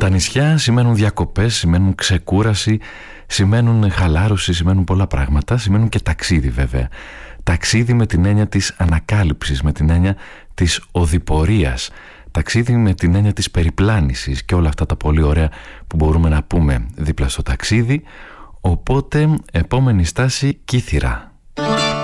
Τα νησιά σημαίνουν διακοπές, σημαίνουν ξεκούραση, σημαίνουν χαλάρωση, σημαίνουν πολλά πράγματα, σημαίνουν και ταξίδι βέβαια. Ταξίδι με την έννοια της ανακάλυψης, με την έννοια της οδηπορίας, ταξίδι με την έννοια της περιπλάνησης και όλα αυτά τα πολύ ωραία που μπορούμε να πούμε δίπλα στο ταξίδι. Οπότε επόμενη στάση Κύθυρα.